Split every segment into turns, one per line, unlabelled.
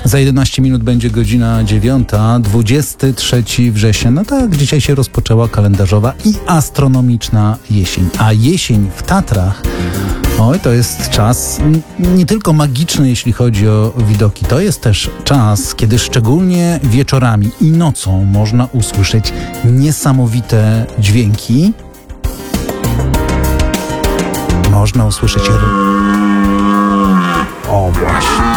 Za 11 minut będzie godzina 9, 23 września. No tak, dzisiaj się rozpoczęła kalendarzowa i astronomiczna jesień. A jesień w Tatrach, oj, to jest czas nie tylko magiczny, jeśli chodzi o widoki. To jest też czas, kiedy szczególnie wieczorami i nocą można usłyszeć niesamowite dźwięki. Można usłyszeć... O właśnie.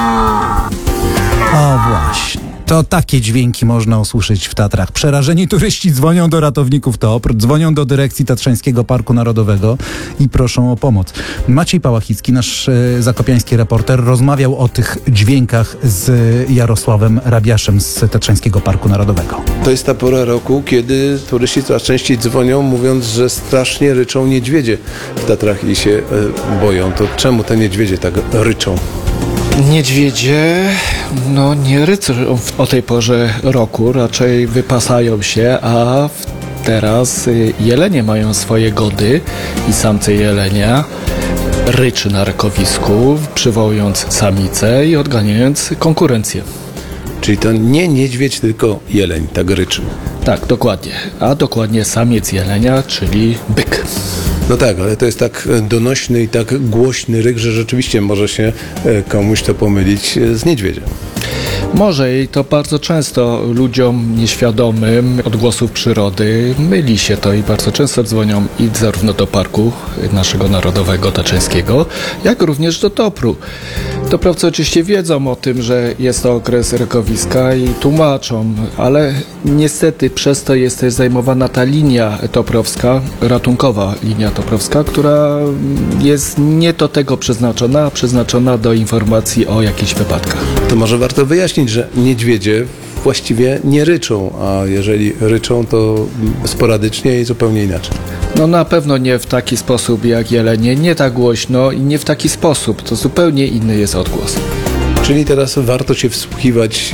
O właśnie. To takie dźwięki można usłyszeć w Tatrach. Przerażeni turyści dzwonią do ratowników TOPR, dzwonią do dyrekcji Tatrzańskiego Parku Narodowego i proszą o pomoc. Maciej Pałachicki, nasz zakopiański reporter, rozmawiał o tych dźwiękach z Jarosławem Rabiaszem z Tatrzańskiego Parku Narodowego.
To jest ta pora roku, kiedy turyści coraz częściej dzwonią, mówiąc, że strasznie ryczą niedźwiedzie w Tatrach i się boją. To czemu te niedźwiedzie tak ryczą?
Niedźwiedzie, nie rycą o tej porze roku, raczej wypasają się, a teraz jelenie mają swoje gody i samce jelenia ryczy na rykowisku, przywołując samicę i odganiając konkurencję.
Czyli to nie niedźwiedź, tylko jeleń tak ryczy.
Tak, dokładnie. A dokładnie samiec jelenia, czyli byk.
No tak, ale to jest tak donośny i tak głośny ryk, że rzeczywiście może się komuś to pomylić z niedźwiedziem.
Może i to bardzo często ludziom nieświadomym odgłosów przyrody myli się to i bardzo często dzwonią i zarówno do parku naszego narodowego tatrzańskiego, jak również do TOPR-u. Toprowcy oczywiście wiedzą o tym, że jest to okres rykowiska i tłumaczą, ale niestety przez to jest też zajmowana ta linia toprowska, ratunkowa linia toprowska, która jest nie do tego przeznaczona, a przeznaczona do informacji o jakichś wypadkach.
To może warto wyjaśnić, że niedźwiedzie właściwie nie ryczą, a jeżeli ryczą, to sporadycznie i zupełnie inaczej.
Na pewno nie w taki sposób jak jelenie, nie tak głośno i nie w taki sposób, to zupełnie inny jest odgłos.
Czyli teraz warto się wsłuchiwać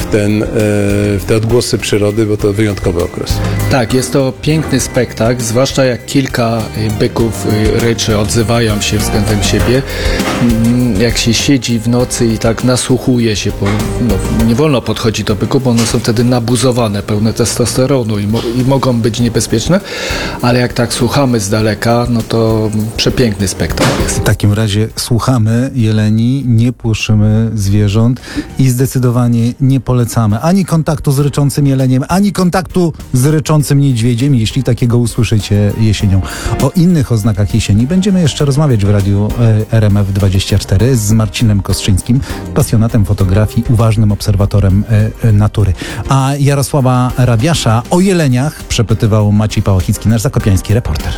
w te odgłosy przyrody, bo to wyjątkowy okres.
Tak, jest to piękny spektakl, zwłaszcza jak kilka byków ryczy, odzywają się względem siebie. Jak się siedzi w nocy i tak nasłuchuje się, bo nie wolno podchodzić do byków, bo one są wtedy nabuzowane, pełne testosteronu i mogą być niebezpieczne, ale jak tak słuchamy z daleka, to przepiękny spektakl jest.
W takim razie słuchamy jeleni, nie płoszymy zwierząt i zdecydowanie nie polecamy ani kontaktu z ryczącym jeleniem, ani kontaktu z ryczącym niedźwiedziem, jeśli takiego usłyszycie jesienią. O innych oznakach jesieni będziemy jeszcze rozmawiać w radiu RMF24 z Marcinem Kostrzyńskim, pasjonatem fotografii, uważnym obserwatorem natury. A Jarosława Rabiasza o jeleniach przepytywał Maciej Pałachicki, nasz zakopiański reporter.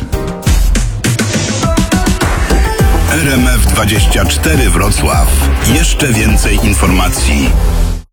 RMF24 Wrocław. Jeszcze więcej informacji.